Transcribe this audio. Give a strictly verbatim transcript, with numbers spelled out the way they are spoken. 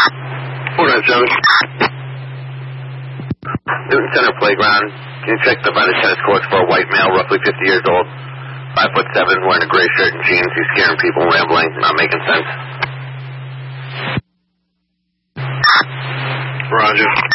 four nine seven. Newton Center Playground. Can you check the find the tennis courts for a white male, roughly fifty years old, five foot seven, wearing a gray shirt and jeans? He's scaring people, rambling, not making sense. Roger.